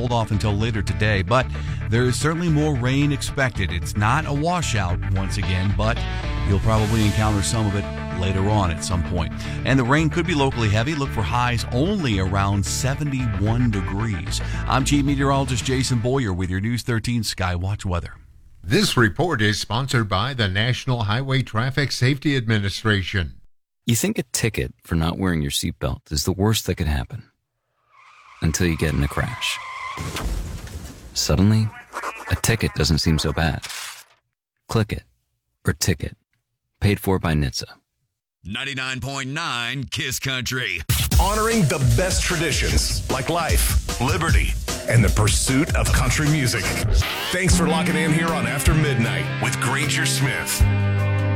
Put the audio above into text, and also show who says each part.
Speaker 1: hold off until later today, but there is certainly more rain expected. It's not a washout once again, but you'll probably encounter some of it later on at some point. And the rain could be locally heavy. Look for highs only around 71 degrees. I'm Chief Meteorologist Jason Boyer with your News 13 Skywatch weather.
Speaker 2: This report is sponsored by the National Highway Traffic Safety Administration.
Speaker 3: You think a ticket for not wearing your seatbelt is the worst that could happen until you get in a crash. Suddenly, a ticket doesn't seem so bad. Click it or ticket. Paid for by NHTSA.
Speaker 4: 99.9 Kiss Country.
Speaker 5: Honoring the best traditions like life, liberty, and the pursuit of country music. Thanks for locking in here on After Midnight with Granger Smith.